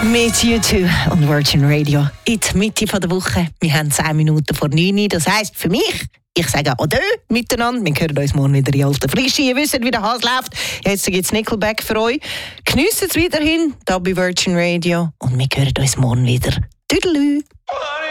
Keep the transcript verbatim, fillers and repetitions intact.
Mit U zwei und Virgin Radio in der Mitte der Woche. Wir haben zehn Minuten vor neun. Das heisst für mich, ich sage Adieu miteinander. Wir hören uns morgen wieder in alter Frische. Ihr wisst, wie der Hase läuft. Jetzt gibt es Nickelback für euch. Geniessen es weiterhin hier bei Virgin Radio. Und wir hören uns morgen wieder. Tüdelü!